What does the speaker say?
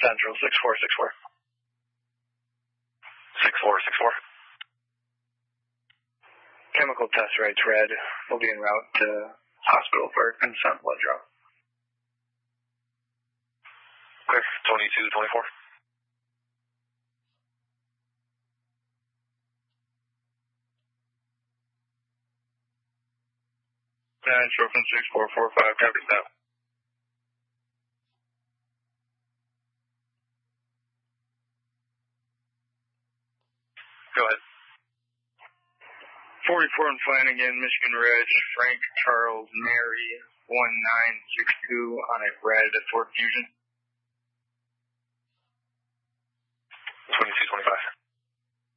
Central 6464. 6464. Chemical test rates red. We'll be en route to hospital for consent blood draw. Clear. 2224. Trophin 6445, copy that. Go ahead. 44 and Flanagan, Michigan Ridge, Frank Charles Mary 1962 on a red at Fort Fusion.